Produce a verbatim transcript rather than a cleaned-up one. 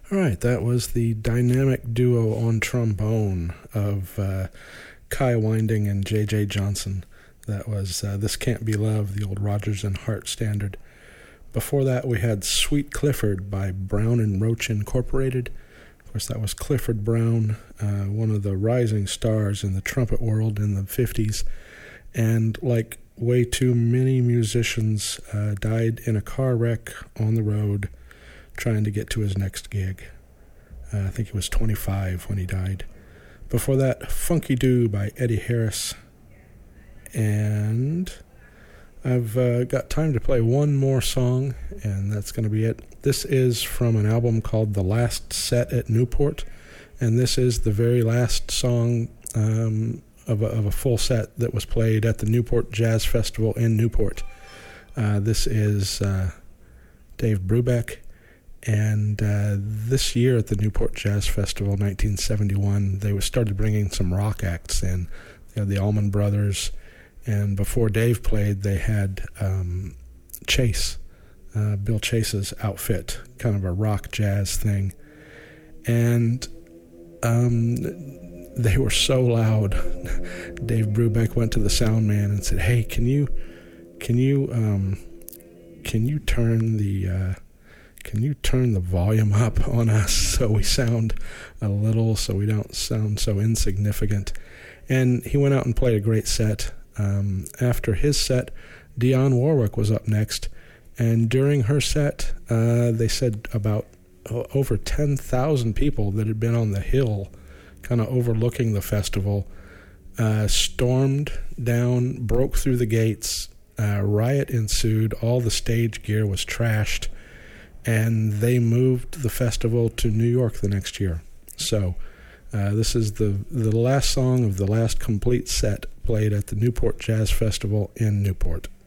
All right, that was the dynamic duo on trombone of uh, Kai Winding and J J Johnson. That was uh, This Can't Be Love, the old Rodgers and Hart standard. Before that, we had Sweet Clifford by Brown and Roach Incorporated. Of course, that was Clifford Brown, uh, one of the rising stars in the trumpet world in the fifties. And like way too many musicians, uh, died in a car wreck on the road trying to get to his next gig. Uh, I think he was twenty-five when he died. Before that, Funky Do by Eddie Harris. And I've uh, got time to play one more song, and that's going to be it. This is from an album called The Last Set at Newport, and this is the very last song um, of, a, of a full set that was played at the Newport Jazz Festival in Newport. Uh, this is uh, Dave Brubeck. And uh, this year at the Newport Jazz Festival, nineteen seventy-one, they started bringing some rock acts in. They had the Allman Brothers, and before Dave played, they had um, Chase, uh, Bill Chase's outfit, kind of a rock jazz thing. And um, they were so loud. Dave Brubeck went to the sound man and said, "Hey, can you, can you, um, can you turn the..." Uh, Can you turn the volume up on us so we sound a little, so we don't sound so insignificant? And he went out and played a great set. Um, after his set, Dionne Warwick was up next. And during her set, uh, they said about uh, over ten thousand people that had been on the hill, kind of overlooking the festival, uh, stormed down, broke through the gates. Uh, riot ensued. All the stage gear was trashed. And they moved the festival to New York the next year. So uh, this is the, the last song of the last complete set played at the Newport Jazz Festival in Newport.